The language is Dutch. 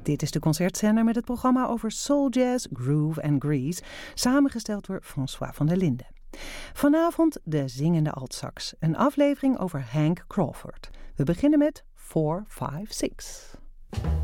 Dit is de concertzender met het programma over soul jazz, groove en grease, samengesteld door François van der Linden. Vanavond de zingende altsax, een aflevering over Hank Crawford. We beginnen met 4, 5, 6.